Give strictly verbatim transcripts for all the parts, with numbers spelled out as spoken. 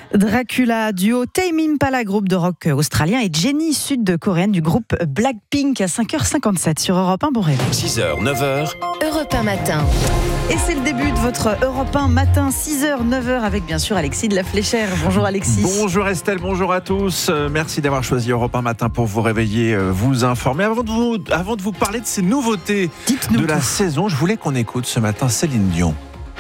Dracula, duo Tame Impala, groupe de rock australien, et Jennie, sud-coréenne du groupe Blackpink à cinq heures cinquante-sept sur Europe un. Bon réveil. six heures, neuf heures. Europe un matin. Et c'est le début de votre Europe un matin, six heures, neuf heures, avec bien sûr Alexis de la Fléchère. Bonjour Alexis. Bonjour Estelle, bonjour à tous. Euh, merci d'avoir choisi Europe un matin pour vous réveiller, euh, vous informer. Avant de vous, avant de vous parler de ces nouveautés Dites-nous de la tout. saison, je voulais qu'on écoute ce matin Céline Dion.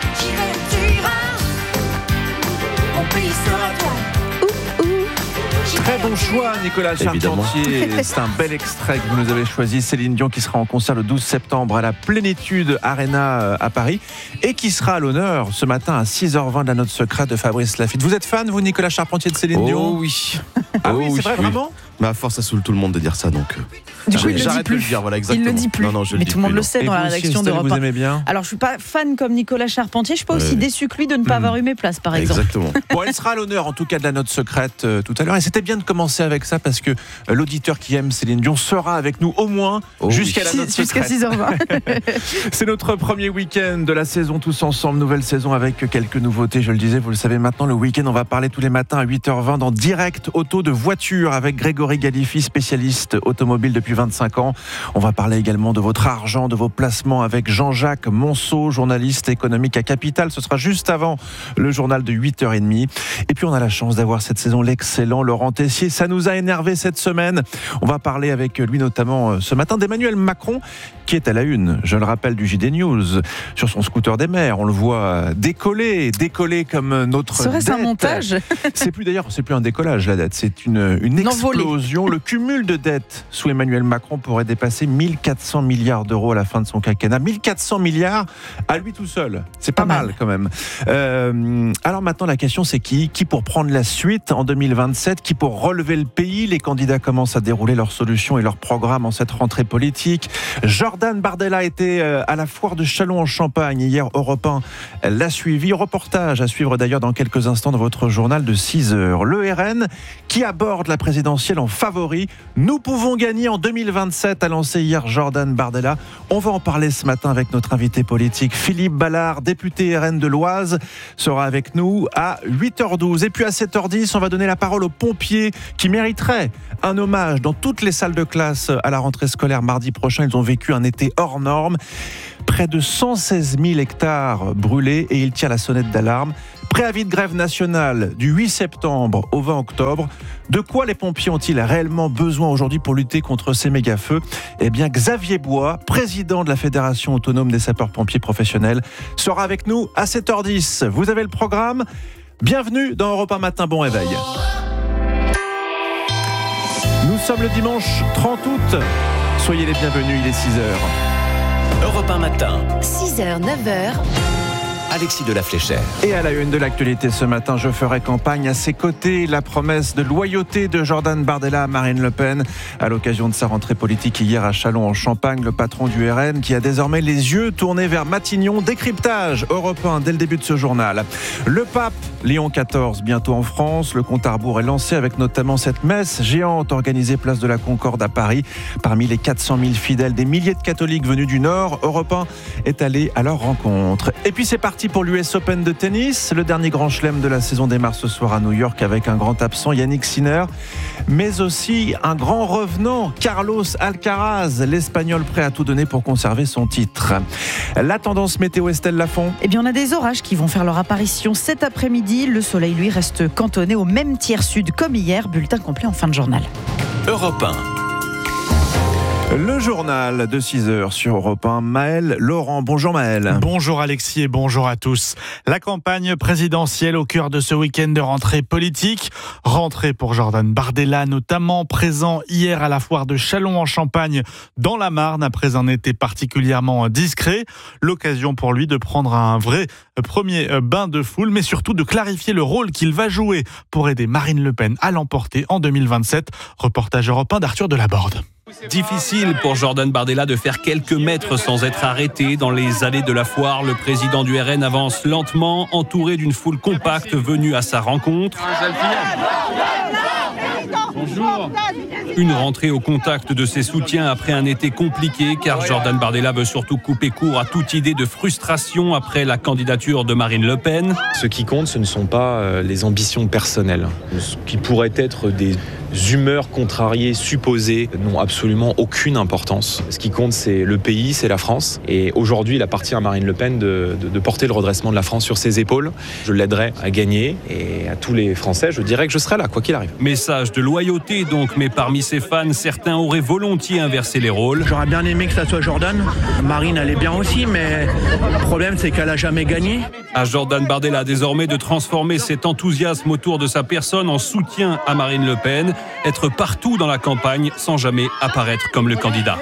Très bon choix, Nicolas Évidemment. Charpentier. C'est un bel extrait que vous nous avez choisi. Céline Dion qui sera en concert le douze septembre à la Plénitude Arena à Paris et qui sera à l'honneur ce matin à six heures vingt de la note secrète de Fabrice Lafitte. Vous êtes fan, vous, Nicolas Charpentier, de Céline Dion ? Oh oui. Ah Oh oui, c'est vrai, oui. vraiment ? Mais à force, ça saoule tout le monde de dire ça, donc. euh, Du coup, il le dit j'arrête de plus. le dire, voilà, Il exactement. le dit plus. Non, non, je le Mais dis tout le monde plus, le non. sait Et dans vous la aussi, rédaction Estelle, d'Europe vous un. aimez bien ? Alors, je suis pas fan comme Nicolas Charpentier. Je suis pas aussi Ouais. déçue que lui de ne pas avoir eu mes places, par exemple. Exactement. Bon, elle sera à l'honneur en tout cas de la note secrète euh, tout à l'heure. Et c'était bien de commencer avec ça parce que euh, l'auditeur qui aime Céline Dion sera avec nous au moins Oh jusqu'à oui. la note Jusqu'à secrète. six heures vingt. C'est notre premier week-end de la saison tous ensemble. Nouvelle saison avec quelques nouveautés. Je le disais, vous le savez maintenant, le week-end, on va parler tous les matins à huit heures vingt dans Direct Auto de voiture avec Grégory Galifi, spécialiste automobile depuis vingt-cinq ans. On va parler également de votre argent, de vos placements avec Jean-Jacques Monceau, journaliste économique à Capital. Ce sera juste avant le journal de huit heures trente. Et puis on a la chance d'avoir cette saison l'excellent Laurent Tessier. Ça nous a énervé cette semaine. On va parler avec lui notamment euh, ce matin d'Emmanuel Macron qui est à la une, je le rappelle, du J D News sur son scooter des mers. On le voit décoller, décoller comme notre Serait-ce un dette. montage ? C'est plus d'ailleurs, c'est plus un décollage la dette, c'est une, une Une envolée. explosion. Le cumul de dettes sous Emmanuel Macron pourrait dépasser mille quatre cents milliards d'euros à la fin de son quinquennat. mille quatre cents milliards à lui tout seul. C'est pas, Pas mal. mal. quand même. Euh, alors maintenant la question c'est qui Qui pour prendre la suite en deux mille vingt-sept ? Qui pour relever le pays ? Les candidats commencent à dérouler leurs solutions et leurs programmes en cette rentrée politique. Jordan Bardella était à la foire de Châlons en Champagne hier. Europe un l'a suivi. Reportage à suivre d'ailleurs dans quelques instants dans votre journal de six heures. Le R N qui aborde la présidentielle en favori. Nous pouvons gagner en deux mille vingt-sept, a lancé hier Jordan Bardella. On va en parler ce matin avec notre invité politique Philippe Ballard, député R N de l'Oise, sera avec nous à huit heures douze. Et puis à sept heures dix, on va donner la parole aux pompiers qui mériteraient un hommage dans toutes les salles de classe à la rentrée scolaire mardi prochain. Ils ont vécu un été hors norme. Près de cent seize mille hectares brûlés et ils tirent la sonnette d'alarme. Préavis de grève nationale du huit septembre au vingt octobre. De quoi les pompiers ont-ils réellement besoin aujourd'hui pour lutter contre ces méga-feux ? Eh bien, Xavier Bois, président de la Fédération autonome des sapeurs-pompiers professionnels, sera avec nous à sept heures dix. Vous avez le programme ? Bienvenue dans Europe un matin, bon réveil. Nous sommes le dimanche trente août. Soyez les bienvenus, il est six heures. Europe un matin. six heures, neuf heures. Alexis de la Fléchère. Et à la une de l'actualité ce matin, je ferai campagne à ses côtés. La promesse de loyauté de Jordan Bardella à Marine Le Pen à l'occasion de sa rentrée politique hier à Châlons en Champagne. Le patron du R N qui a désormais les yeux tournés vers Matignon. Décryptage Europe un dès le début de ce journal. Le pape Léon quatorze bientôt en France. Le compte à rebours est lancé avec notamment cette messe géante organisée place de la Concorde à Paris. Parmi les quatre cent mille fidèles, des milliers de catholiques venus du Nord, Europe un est allé à leur rencontre. Et puis c'est parti pour l'U S Open de tennis. Le dernier grand chelem de la saison démarre ce soir à New York avec un grand absent, Yannick Sinner, mais aussi un grand revenant, Carlos Alcaraz, l'Espagnol prêt à tout donner pour conserver son titre. La tendance météo, Estelle Lafont. Eh bien, on a des orages qui vont faire leur apparition cet après-midi. Le soleil, lui, reste cantonné au même tiers sud comme hier. Bulletin complet en fin de journal. Europe un. Le journal de six heures sur Europe un. Maël Laurent. Bonjour Maël. Bonjour Alexis et bonjour à tous. La campagne présidentielle au cœur de ce week-end de rentrée politique. Rentrée pour Jordan Bardella, notamment présent hier à la foire de Châlons en Champagne dans la Marne après un été particulièrement discret. L'occasion pour lui de prendre un vrai premier bain de foule, mais surtout de clarifier le rôle qu'il va jouer pour aider Marine Le Pen à l'emporter en deux mille vingt-sept. Reportage Europe un d'Arthur Delaborde. Difficile pour Jordan Bardella de faire quelques mètres sans être arrêté. Dans les allées de la foire, le président du R N avance lentement, entouré d'une foule compacte venue à sa rencontre. Bonjour. Une rentrée au contact de ses soutiens après un été compliqué, car Jordan Bardella veut surtout couper court à toute idée de frustration après la candidature de Marine Le Pen. Ce qui compte, ce ne sont pas les ambitions personnelles. Ce qui pourrait être des humeurs contrariées supposées n'ont absolument aucune importance. Ce qui compte, c'est le pays, c'est la France. Et aujourd'hui, il appartient à Marine Le Pen de, de, de porter le redressement de la France sur ses épaules. Je l'aiderai à gagner et à tous les Français, je dirais que je serai là, quoi qu'il arrive. Message de loyauté donc, mais parmi ses fans, certains auraient volontiers inversé les rôles. J'aurais bien aimé que ça soit Jordan. Marine, elle est bien aussi, mais le problème, c'est qu'elle a jamais gagné. À Jordan Bardella désormais de transformer cet enthousiasme autour de sa personne en soutien à Marine Le Pen, être partout dans la campagne sans jamais apparaître comme le candidat.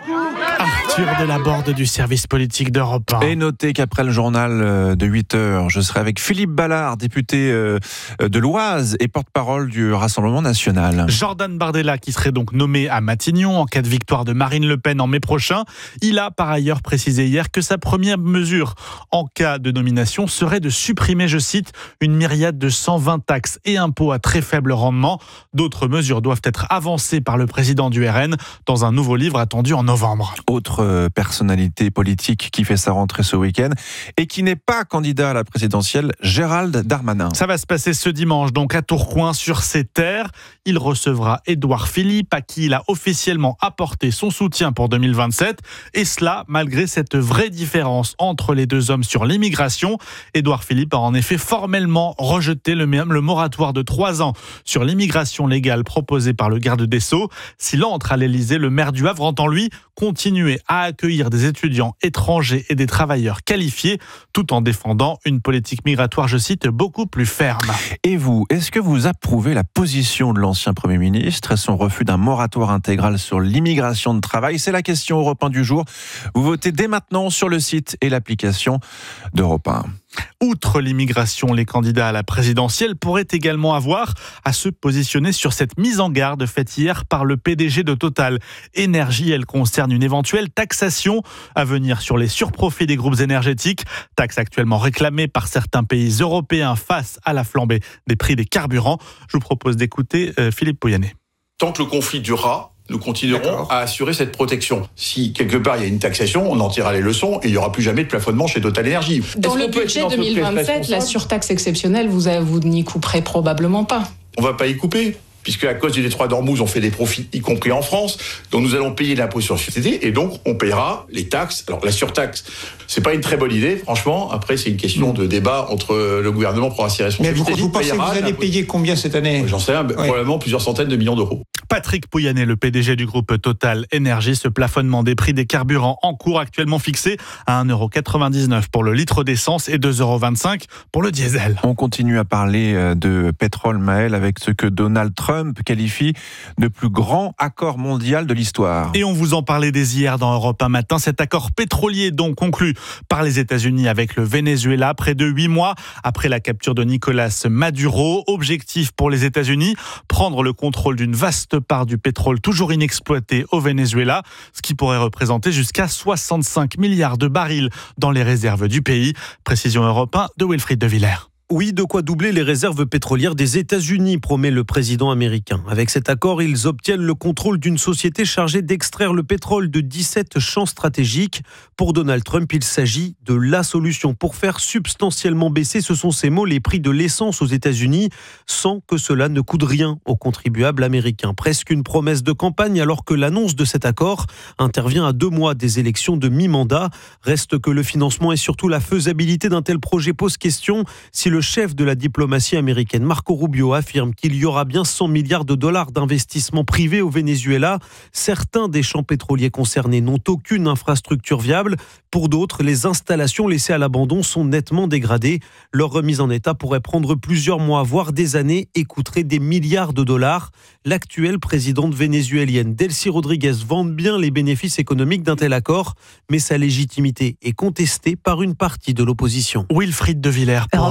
Arthur Delaborde du service politique d'Europe un. Et notez qu'après le journal de huit heures, je serai avec Philippe Ballard, député de l'Oise et porte-parole du Rassemblement national. Jordan Bardella qui serait donc nommé à Matignon en cas de victoire de Marine Le Pen en mai prochain. Il a par ailleurs précisé hier que sa première mesure en cas de nomination serait de supprimer, je cite, une myriade de cent vingt taxes et impôts à très faible rendement. D'autres mesures doivent être avancées par le président du R N dans un nouveau livre attendu en novembre. Autre personnalité politique qui fait sa rentrée ce week-end et qui n'est pas candidat à la présidentielle, Gérald Darmanin. Ça va se passer ce dimanche, donc à Tourcoing, sur ses terres. Il recevra Édouard Philippe, à qui il a officiellement apporté son soutien pour deux mille vingt-sept. Et cela, malgré cette vraie différence entre les deux hommes sur l'immigration. Édouard Philippe a en effet formellement rejeté le, le moratoire de trois ans sur l'immigration légale proposé par le garde des Sceaux. S'il entre à l'Élysée, le maire du Havre entend, lui, continuer à accueillir des étudiants étrangers et des travailleurs qualifiés, tout en défendant une politique migratoire, je cite, beaucoup plus ferme. Et vous, est-ce que vous approuvez la position de l'ancien Premier ministre et son refus d'un moratoire intégral sur l'immigration de travail? C'est la question Europe un du jour. Vous votez dès maintenant sur le site et l'application d'Europe un. Outre l'immigration, les candidats à la présidentielle pourraient également avoir à se positionner sur cette mise en garde faite hier par le P D G de Total Énergie. Elle concerne une éventuelle taxation à venir sur les surprofits des groupes énergétiques, taxe actuellement réclamée par certains pays européens face à la flambée des prix des carburants. Je vous propose d'écouter euh, Philippe Pouyanné. Tant que le conflit durera, nous continuerons à assurer cette protection. Si quelque part il y a une taxation, on en tirera les leçons et il n'y aura plus jamais de plafonnement chez Total Énergie. Dans le budget deux mille vingt-sept, la surtaxe exceptionnelle, vous, vous n'y couperez probablement pas. On ne va pas y couper, puisque à cause du détroit d'Ormuz, on fait des profits, y compris en France. Donc nous allons payer l'impôt sur la société et donc on paiera les taxes. Alors la surtaxe, c'est pas une très bonne idée, franchement. Après, c'est une question de débat entre le gouvernement pour assurer ses responsabilités. Mais vous, vous pensez que vous allez payer combien cette année? J'en sais rien, oui. Probablement plusieurs centaines de millions d'euros. Patrick Pouyanné, le P D G du groupe Total Énergie, ce plafonnement des prix des carburants en cours actuellement fixé à un euro quatre-vingt-dix-neuf pour le litre d'essence et deux euros vingt-cinq pour le diesel. On continue à parler de pétrole, Maël, avec ce que Donald Trump qualifie de plus grand accord mondial de l'histoire. Et on vous en parlait dès hier dans Europe un matin, cet accord pétrolier donc conclu par les États-Unis avec le Venezuela près de huit mois après la capture de Nicolas Maduro. Objectif pour les États-Unis, prendre le contrôle d'une vaste part du pétrole toujours inexploité au Venezuela, ce qui pourrait représenter jusqu'à soixante-cinq milliards de barils dans les réserves du pays. Précision Europe un de Wilfried de Villers. Oui, de quoi doubler les réserves pétrolières des États-Unis, promet le président américain. Avec cet accord, ils obtiennent le contrôle d'une société chargée d'extraire le pétrole de dix-sept champs stratégiques. Pour Donald Trump, il s'agit de la solution pour faire substantiellement baisser, ce sont ces mots, les prix de l'essence aux États-Unis, sans que cela ne coûte rien aux contribuables américains. Presque une promesse de campagne, alors que l'annonce de cet accord intervient à deux mois des élections de mi-mandat. Reste que le financement et surtout la faisabilité d'un tel projet pose question. Si le chef de la diplomatie américaine, Marco Rubio, affirme qu'il y aura bien cent milliards de dollars d'investissements privés au Venezuela, certains des champs pétroliers concernés n'ont aucune infrastructure viable. Pour d'autres, les installations laissées à l'abandon sont nettement dégradées. Leur remise en état pourrait prendre plusieurs mois, voire des années, et coûterait des milliards de dollars. L'actuelle présidente vénézuélienne, Delcy Rodriguez, vante bien les bénéfices économiques d'un tel accord, mais sa légitimité est contestée par une partie de l'opposition. Wilfried de Villers pour Europe un.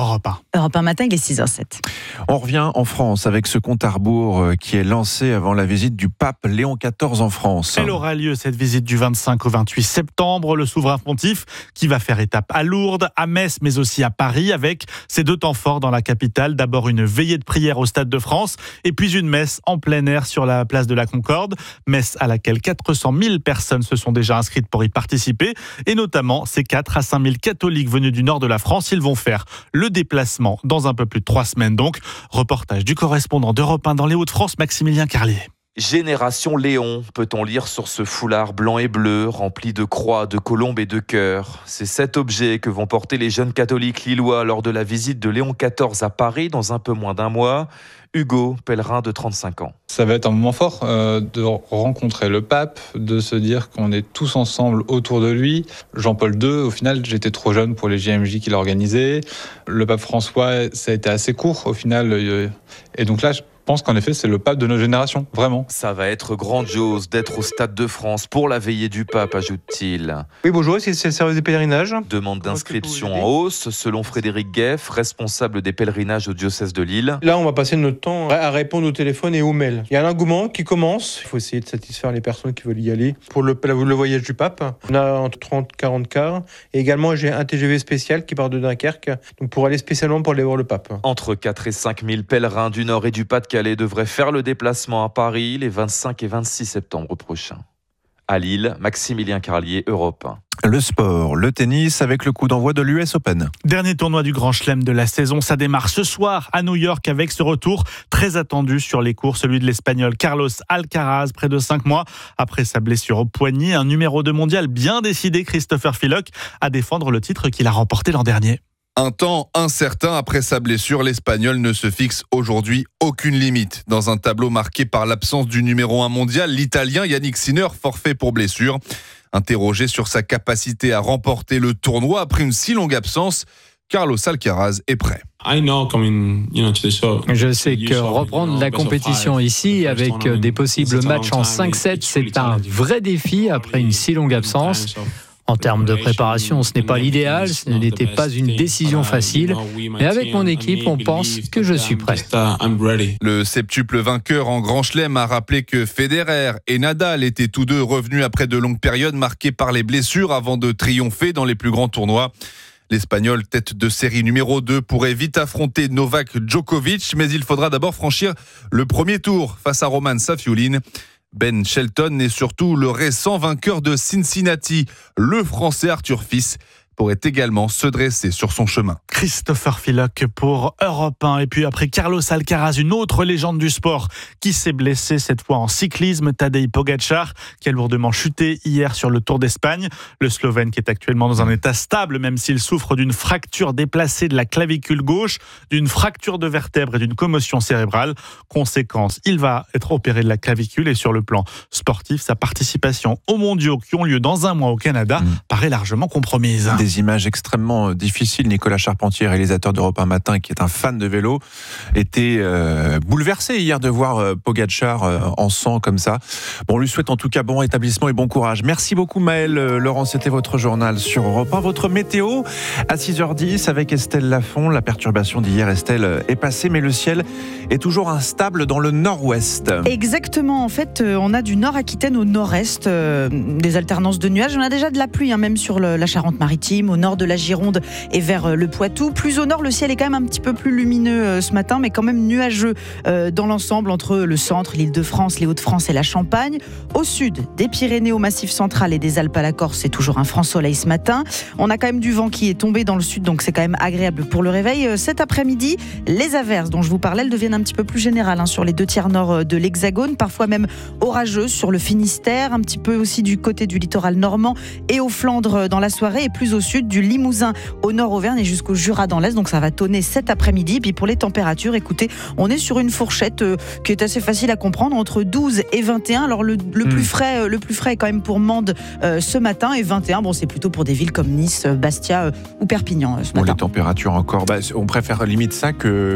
Europe un matin, il est six heures zéro sept. On revient en France avec ce compte à rebours qui est lancé avant la visite du pape Léon quatorze en France. Elle aura lieu, cette visite, du vingt-cinq au vingt-huit septembre. Le souverain pontife qui va faire étape à Lourdes, à Metz, mais aussi à Paris, avec ces deux temps forts dans la capitale. D'abord une veillée de prière au Stade de France et puis une messe en plein air sur la place de la Concorde. Messe à laquelle quatre cent mille personnes se sont déjà inscrites pour y participer, et notamment ces quatre à cinq mille catholiques venus du nord de la France. Ils vont faire le déplacement dans un peu plus de trois semaines donc. Reportage du correspondant d'Europe un dans les Hauts-de-France, Maximilien Carlier. Génération Léon, peut-on lire sur ce foulard blanc et bleu rempli de croix, de colombes et de cœurs. C'est cet objet que vont porter les jeunes catholiques lillois lors de la visite de Léon quatorze à Paris dans un peu moins d'un mois. Hugo, pèlerin de trente-cinq ans. Ça va être un moment fort euh, de rencontrer le pape, de se dire qu'on est tous ensemble autour de lui. Jean-Paul deux, au final, j'étais trop jeune pour les J M J qu'il a organisés. Le pape François, ça a été assez court au final. Euh, et donc là, je Je pense qu'en effet, c'est le pape de notre génération, vraiment. Ça va être grandiose d'être au Stade de France pour la veillée du pape, ajoute-t-il. Oui, bonjour, c'est le service des pèlerinages. Demande d'inscription en hausse, selon Frédéric Gueff, responsable des pèlerinages au diocèse de Lille. Là, on va passer notre temps à répondre au téléphone et aux mails. Il y a un engouement qui commence. Il faut essayer de satisfaire les personnes qui veulent y aller. Pour le, le voyage du pape, on a entre trente et quarante cars. Et également, j'ai un T G V spécial qui part de Dunkerque, donc pour aller spécialement pour aller voir le pape. Entre quatre et cinq mille pèlerins du Nord et du Pas-de-Calais devraient faire le déplacement à Paris les vingt-cinq et vingt-six septembre prochains. À Lille, Maximilien Carlier, Europe un. Le sport, le tennis avec le coup d'envoi de l'U S Open. Dernier tournoi du Grand Chelem de la saison, ça démarre ce soir à New York avec ce retour très attendu sur les cours, celui de l'Espagnol Carlos Alcaraz, près de cinq mois après sa blessure au poignet. Un numéro deux mondial bien décidé, Christopher Filock, à défendre le titre qu'il a remporté l'an dernier. Un temps incertain après sa blessure, l'Espagnol ne se fixe aujourd'hui aucune limite. Dans un tableau marqué par l'absence du numéro un mondial, l'Italien Yannick Sinner, forfait pour blessure. Interrogé sur sa capacité à remporter le tournoi après une si longue absence, Carlos Alcaraz est prêt. Je sais que reprendre la compétition ici avec des possibles matchs en cinq sept, c'est un vrai défi après une si longue absence. En termes de préparation, ce n'est pas l'idéal, ce n'était pas une décision facile, mais avec mon équipe, on pense que je suis prêt. Le septuple vainqueur en Grand Chelem a rappelé que Federer et Nadal étaient tous deux revenus après de longues périodes marquées par les blessures avant de triompher dans les plus grands tournois. L'Espagnol, tête de série numéro deux, pourrait vite affronter Novak Djokovic, mais il faudra d'abord franchir le premier tour face à Roman Safiullin. Ben Shelton est surtout le récent vainqueur de Cincinnati. Le Français Arthur Fils pourrait également se dresser sur son chemin. Christopher Filock pour Europe un. Et puis après Carlos Alcaraz, une autre légende du sport qui s'est blessé cette fois en cyclisme, Tadej Pogačar, qui a lourdement chuté hier sur le Tour d'Espagne. Le Slovène qui est actuellement dans un état stable, même s'il souffre d'une fracture déplacée de la clavicule gauche, d'une fracture de vertèbre et d'une commotion cérébrale. Conséquence, il va être opéré de la clavicule et sur le plan sportif, sa participation aux mondiaux qui ont lieu dans un mois au Canada mmh. paraît largement compromise. Des images extrêmement difficiles. Nicolas Charpentier, réalisateur d'Europe un matin, qui est un fan de vélo, était euh, bouleversé hier de voir euh, Pogačar euh, en sang comme ça. Bon, on lui souhaite en tout cas bon rétablissement et bon courage. Merci beaucoup Maël. Euh, Laurent, c'était votre journal sur Europe un. Votre météo à six heures dix avec Estelle Lafont. La perturbation d'hier, Estelle, est passée, mais le ciel est toujours instable dans le nord-ouest. Exactement. En fait, euh, on a du nord-Aquitaine au nord-est, euh, des alternances de nuages. On a déjà de la pluie, hein, même sur le, la Charente-Maritime, au nord de la Gironde et vers le Poitou. Plus au nord, le ciel est quand même un petit peu plus lumineux ce matin, mais quand même nuageux dans l'ensemble entre le centre, l'Île-de-France, les Hauts-de-France et la Champagne. Au sud, des Pyrénées au Massif central et des Alpes à la Corse, c'est toujours un franc soleil ce matin. On a quand même du vent qui est tombé dans le sud, donc c'est quand même agréable pour le réveil. Cet après-midi, les averses dont je vous parlais, elles deviennent un petit peu plus générales hein, sur les deux tiers nord de l'Hexagone, parfois même orageuses sur le Finistère, un petit peu aussi du côté du littoral normand et aux Flandres dans la soirée, et plus au sud, du Limousin au nord Auvergne et jusqu'au Jura dans l'Est. Donc ça va tonner cet après-midi. Et puis pour les températures, écoutez, on est sur une fourchette euh, qui est assez facile à comprendre, entre douze et vingt et un. Alors le, le, mmh. plus, frais, euh, le plus frais est quand même pour Mende euh, ce matin, et vingt et un, bon, c'est plutôt pour des villes comme Nice, Bastia euh, ou Perpignan euh, ce bon, matin. Les températures encore, bah, on préfère limite ça que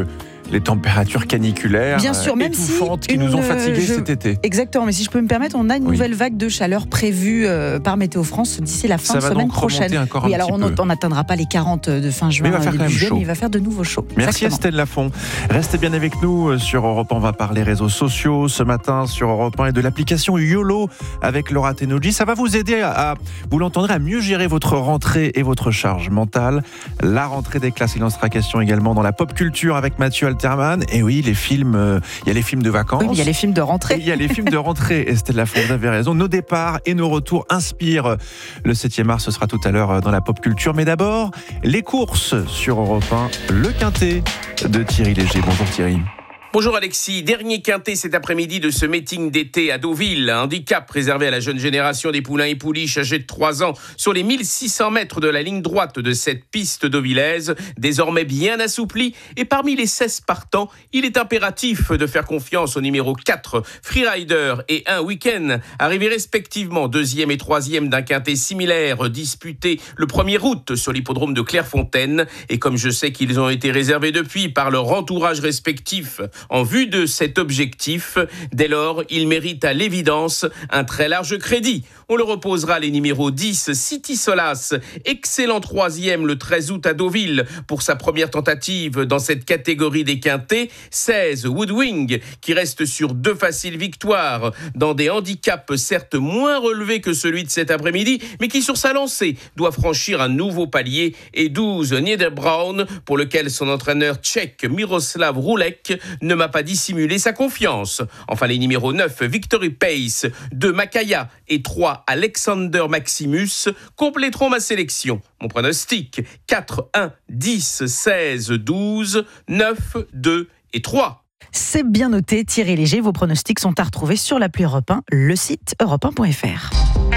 les températures caniculaires Bien sûr, même étouffantes si qui nous ont une, fatigués je... cet été. Exactement, mais si je peux me permettre, on a une oui. nouvelle vague de chaleur prévue euh, par Météo France d'ici la fin Ça de va semaine donc prochaine. Encore oui, un alors petit on n'atteindra pas les quarante de fin juin, mais il va faire début quand même juillet, chaud. mais il va faire de nouveau chaud. Merci Exactement. Estelle Lafont. Restez bien avec nous sur Europe un. On va parler réseaux sociaux ce matin sur Europe un et de l'application YOLO avec Laura Tenoji. Ça va vous aider à, à, vous l'entendrez, à mieux gérer votre rentrée et votre charge mentale. La rentrée des classes, il en sera question également dans la pop culture avec Mathieu Alterman. Et oui, les films, euh, il y a les films de vacances. Oui, il y a les films de rentrée. Et il y a les films de rentrée. Estelle Lafont, vous avez raison. Nos départs et nos retours inspirent. Le septième art, ce sera tout à l'heure dans la pop culture. Mais d'abord, les courses sur Europe un. Le quintet de Thierry Léger. Bonjour Thierry. Bonjour Alexis, dernier quintet cet après-midi de ce meeting d'été à Deauville. Un handicap réservé à la jeune génération des poulains et pouliches âgés de trois ans sur les mille six cents mètres de la ligne droite de cette piste deauvillaise, désormais bien assouplie. Et parmi les seize partants, il est impératif de faire confiance au numéro quatre, Freerider et un Week-end, arrivés respectivement deuxième et troisième d'un quintet similaire disputé le premier août sur l'hippodrome de Clairefontaine. Et comme je sais qu'ils ont été réservés depuis par leur entourage respectif, en vue de cet objectif, dès lors, il mérite à l'évidence un très large crédit. On le reposera les numéros dix, City Solace, excellent troisième le treize août à Deauville pour sa première tentative dans cette catégorie des quintets, seize, Woodwing, qui reste sur deux faciles victoires dans des handicaps certes moins relevés que celui de cet après-midi, mais qui sur sa lancée doit franchir un nouveau palier, et douze, Niederbraun, pour lequel son entraîneur tchèque Miroslav Roulek ne m'a pas dissimulé sa confiance. Enfin, les numéros neuf, Victory Pace, deux, Makaya et trois, Alexander Maximus, compléteront ma sélection. Mon pronostic, quatre, un, dix, seize, douze, neuf, deux et trois. C'est bien noté, Thierry Léger. Vos pronostics sont à retrouver sur l'appli Europe un, le site europe un point f r.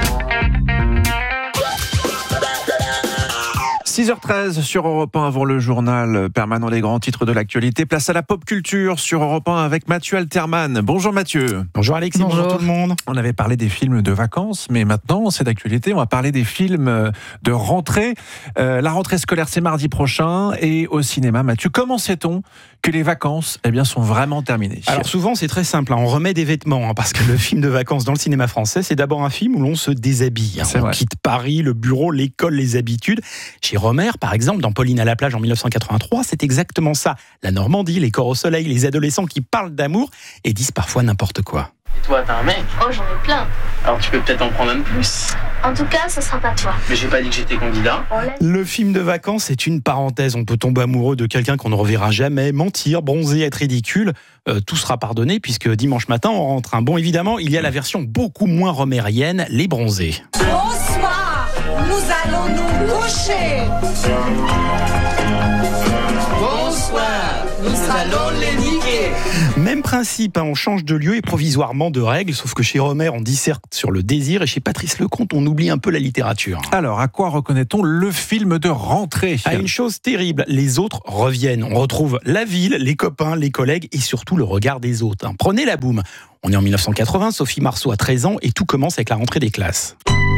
six heures treize sur Europe un avant le journal permanent des grands titres de l'actualité. Place à la pop culture sur Europe un avec Mathieu Alterman. Bonjour Mathieu. Bonjour Alexis, bonjour. bonjour tout le monde. On avait parlé des films de vacances, mais maintenant c'est d'actualité. On va parler des films de rentrée. Euh, la rentrée scolaire c'est mardi prochain et au cinéma. Mathieu, comment sait-on que les vacances eh bien, sont vraiment terminées? Alors souvent c'est très simple, hein. On remet des vêtements hein, parce que le film de vacances dans le cinéma français c'est d'abord un film où l'on se déshabille. Hein. On vrai. quitte Paris, le bureau, l'école, les habitudes. Chez Romer, par exemple, dans Pauline à la plage en dix-neuf cent quatre-vingt-trois, c'est exactement ça. La Normandie, les corps au soleil, les adolescents qui parlent d'amour et disent parfois n'importe quoi. Et toi, t'as un mec? Oh, j'en ai plein. Alors tu peux peut-être en prendre un plus. En tout cas, ça sera pas toi. Mais j'ai pas dit que j'étais candidat. Le film de vacances, c'est une parenthèse. On peut tomber amoureux de quelqu'un qu'on ne reverra jamais, mentir, bronzer, être ridicule. Euh, tout sera pardonné puisque dimanche matin, on rentre. Hein. Bon, évidemment, il y a la version beaucoup moins romérienne, les bronzés. Bonsoir, nous allons nous coucher. Bonsoir, nous allons les niquer. Même principe, hein, on change de lieu et provisoirement de règles, sauf que chez Romer, on disserte sur le désir et chez Patrice Lecomte, on oublie un peu la littérature. Alors, à quoi reconnaît-on le film de rentrée? À une chose terrible, les autres reviennent. On retrouve la ville, les copains, les collègues et surtout le regard des autres. Hein. Prenez La Boum. On est en dix-neuf cent quatre-vingts, Sophie Marceau a treize ans et tout commence avec la rentrée des classes.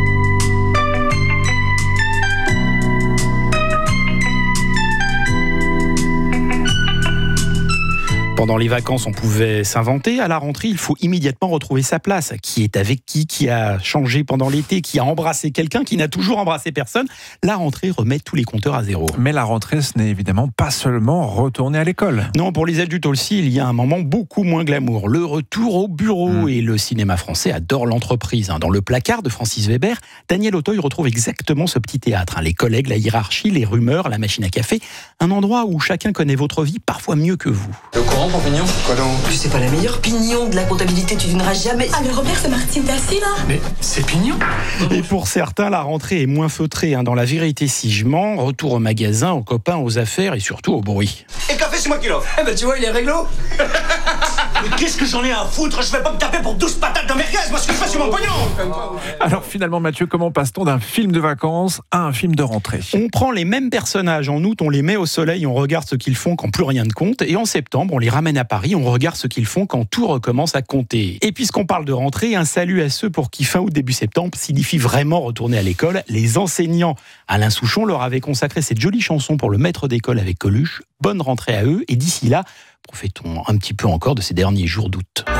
Pendant les vacances, on pouvait s'inventer. À la rentrée, il faut immédiatement retrouver sa place. Qui est avec qui? Qui a changé pendant l'été? Qui a embrassé quelqu'un? Qui n'a toujours embrassé personne? La rentrée remet tous les compteurs à zéro. Mais la rentrée, ce n'est évidemment pas seulement retourner à l'école. Non, pour les adultes aussi, il y a un moment beaucoup moins glamour. Le retour au bureau. Mmh. Et le cinéma français adore l'entreprise. Dans Le Placard de Francis Weber, Daniel Auteuil retrouve exactement ce petit théâtre. Les collègues, la hiérarchie, les rumeurs, la machine à café. Un endroit où chacun connaît votre vie parfois mieux que vous. Le courant pour Pignon? Quoi donc? C'est pas la meilleure Pignon de la comptabilité, tu devineras jamais. Ah, le Robert, c'est Martine Tassi, là? Mais c'est Pignon? Et pour certains, la rentrée est moins feutrée. Hein. Dans La Vérité si je mens, retour au magasin, aux copains, aux affaires et surtout au bruit. Et le café, c'est moi qui l'offre. Eh ben, tu vois, il est réglo. Mais qu'est-ce que j'en ai à foutre? Je vais pas me taper pour douze patates de merguez, moi, ce que je fais sur mon pognon. Alors finalement, Mathieu, comment passe-t-on d'un film de vacances à un film de rentrée? On prend les mêmes personnages en août, on les met au soleil, on regarde ce qu'ils font quand plus rien ne compte. Et en septembre, on les ramène à Paris, on regarde ce qu'ils font quand tout recommence à compter. Et puisqu'on parle de rentrée, un salut à ceux pour qui fin août, début septembre signifie vraiment retourner à l'école. Les enseignants. Alain Souchon leur avait consacré cette jolie chanson pour le maître d'école avec Coluche. Bonne rentrée à eux. Et d'ici là, Profitons un petit peu encore de ces derniers jours d'août.